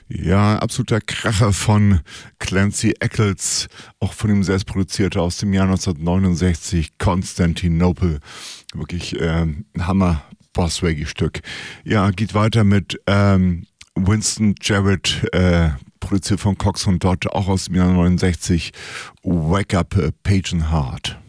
Ja, absoluter Kracher von Clancy Eccles, auch von ihm selbst produziert aus dem Jahr 1969, Constantinople. Wirklich Hammer Boss-Reggae-Stück. Ja, geht weiter mit Winston Jarrett, produziert von Cox und Dodge, auch aus dem Jahr 69, Wake Up, Page and Heart.